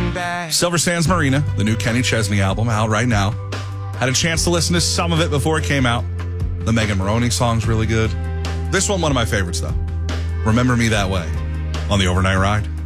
Silver Sands Marina, the new Kenny Chesney album, out right now. Had a chance to listen to some of it before it came out. The Megan Moroney song's really good. This one of my favorites, though. Remember Me That Way on the Overnight Ride.